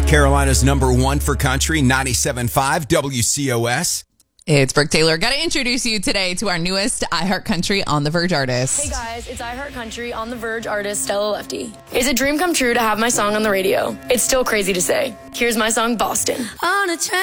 Carolina's #1 for country, 97.5 WCOS. It's Brooke Taylor. Got to introduce you today to our newest iHeart Country on the Verge artist. Hey guys, it's iHeart Country on the Verge artist Stella Lefty. It's a dream come true to have my song on the radio. It's still crazy to say. Here's my song, Boston. On a train.